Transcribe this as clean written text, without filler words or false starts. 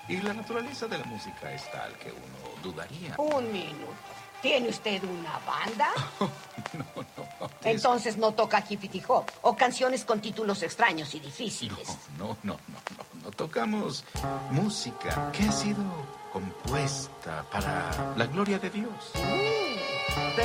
Y la naturaleza de la música es tal que uno dudaría. Un minuto. ¿Tiene usted una banda? No. Entonces no toca hippity hop o canciones con títulos extraños y difíciles. No. Tocamos música que ha sido compuesta para la gloria de Dios. Pero